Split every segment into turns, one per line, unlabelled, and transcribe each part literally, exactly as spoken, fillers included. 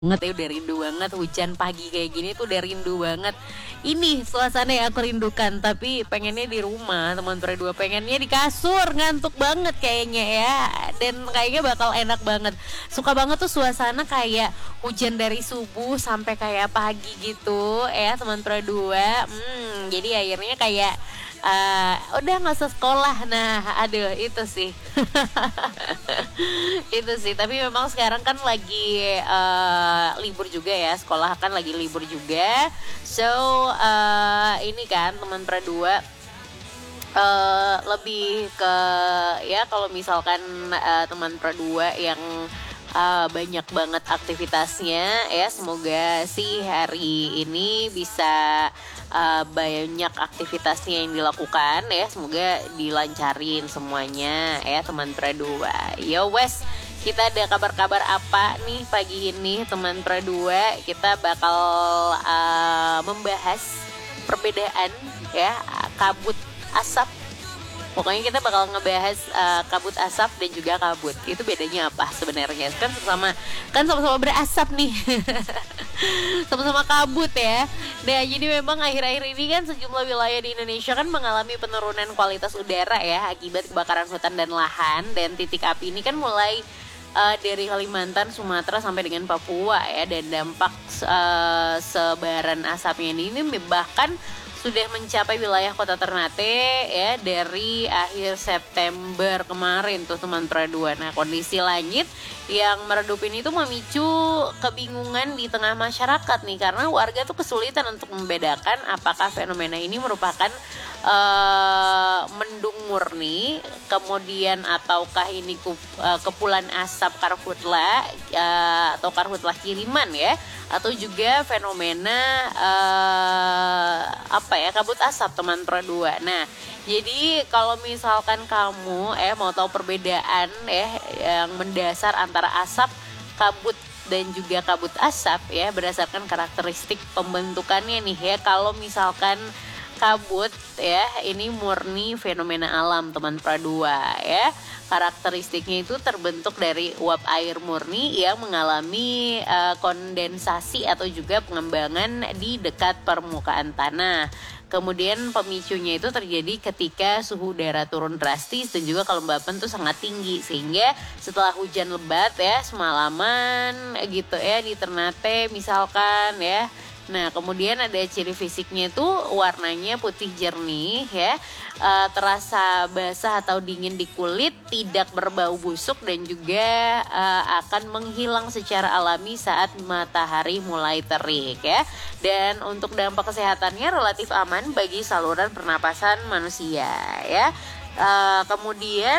Banget ya, udah rindu banget hujan pagi kayak gini tuh udah rindu banget. Ini suasana yang aku rindukan, tapi pengennya di rumah teman berdua, pengennya di kasur, ngantuk banget kayaknya ya. Dan kayaknya bakal enak banget. Suka banget tuh suasana kayak hujan dari subuh sampai kayak pagi gitu ya teman berdua. Hmm, jadi akhirnya kayak eh, udah nggak usah sekolah. Nah, aduh itu sih. Itu sih, tapi memang sekarang kan lagi eh, libur juga ya, sekolah kan lagi libur juga. So, eh, ini kan teman berdua eh lebih ke ya kalau misalkan eh, teman berdua yang eh, banyak banget aktivitasnya ya, semoga sih hari ini bisa eh, banyak aktivitasnya yang dilakukan ya, semoga dilancarin semuanya ya teman berdua. Yo wes, kita ada kabar-kabar apa nih pagi ini teman berdua? Kita bakal eh, membahas perbedaan ya kabut asap. Pokoknya kita bakal ngebahas uh, kabut asap dan juga kabut. Itu bedanya apa sebenarnya? Kan sama kan sama-sama berasap nih. Sama-sama kabut ya. Nah, jadi memang akhir-akhir ini kan sejumlah wilayah di Indonesia kan mengalami penurunan kualitas udara ya akibat kebakaran hutan dan lahan, dan titik api ini kan mulai uh, dari Kalimantan, Sumatera sampai dengan Papua ya, dan dampak uh, sebaran asapnya ini bahkan sudah mencapai wilayah kota Ternate ya dari akhir September kemarin tuh teman berdua. Nah, kondisi langit yang meredup ini tuh memicu kebingungan di tengah masyarakat nih, karena warga tuh kesulitan untuk membedakan apakah fenomena ini merupakan uh, mendung murni kemudian ataukah ini uh, kepulan asap karhutla uh, atau karhutla kiriman ya, atau juga fenomena uh, apa ya kabut asap teman berdua. Nah, jadi kalau misalkan kamu eh mau tahu perbedaan ya yang mendasar antara asap, kabut dan juga kabut asap ya berdasarkan karakteristik pembentukannya nih ya. Kalau misalkan kabut ya ini murni fenomena alam teman berdua ya. Karakteristiknya itu terbentuk dari uap air murni yang mengalami uh, kondensasi atau juga pengembangan di dekat permukaan tanah. Kemudian pemicunya itu terjadi ketika suhu udara turun drastis dan juga kelembapan tuh sangat tinggi, sehingga setelah hujan lebat ya semalaman gitu ya di Ternate misalkan ya. Nah, kemudian ada ciri fisiknya itu warnanya putih jernih ya, e, terasa basah atau dingin di kulit, tidak berbau busuk dan juga e, akan menghilang secara alami saat matahari mulai terik ya. Dan untuk dampak kesehatannya relatif aman bagi saluran pernapasan manusia ya. E, kemudian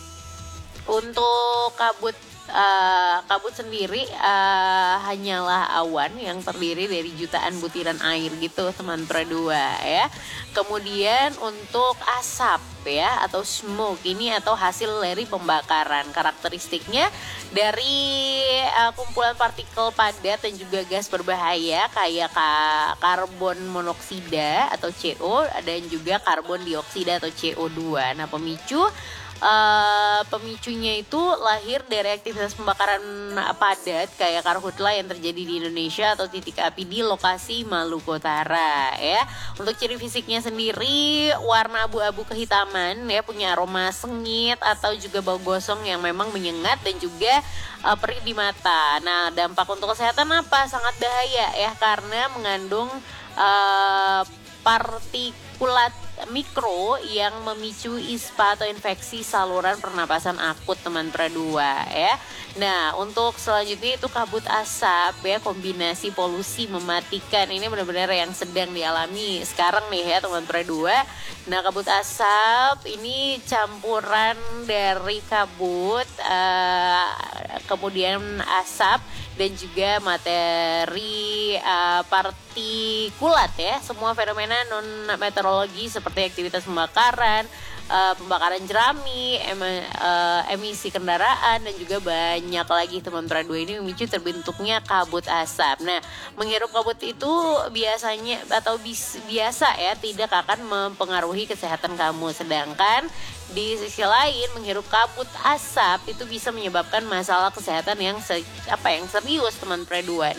untuk kabut Uh, kabut sendiri uh, hanyalah awan yang terdiri dari jutaan butiran air gitu teman berdua ya. Kemudian untuk asap ya atau smoke ini atau hasil dari pembakaran, karakteristiknya dari uh, kumpulan partikel padat dan juga gas berbahaya kayak ka- karbon monoksida atau C O dan juga karbon dioksida atau C O dua. Nah, pemicu Uh, pemicunya itu lahir dari aktivitas pembakaran padat kayak karhutla yang terjadi di Indonesia atau titik api di lokasi Maluku Utara ya. Untuk ciri fisiknya sendiri warna abu-abu kehitaman ya, punya aroma sengit atau juga bau gosong yang memang menyengat dan juga uh, perih di mata. Nah, dampak untuk kesehatan apa? Sangat bahaya ya karena mengandung uh, partikulat mikro yang memicu ispa atau infeksi saluran pernapasan akut teman berdua ya. Nah, untuk selanjutnya itu kabut asap ya, kombinasi polusi mematikan. Ini benar-benar yang sedang dialami sekarang nih ya teman berdua. Nah, kabut asap ini campuran dari kabut uh, kemudian asap dan juga materi uh, partikulat ya. Semua fenomena non meteorologi seperti aktivitas pembakaran, uh, pembakaran jerami, em, uh, emisi kendaraan, dan juga banyak lagi teman pra dua ini memicu terbentuknya kabut asap. Nah, menghirup kabut itu biasanya atau bis, biasa ya tidak akan mempengaruhi kesehatan kamu, sedangkan di sisi lain menghirup kabut asap itu bisa menyebabkan masalah kesehatan yang se, apa yang serius teman pra dua.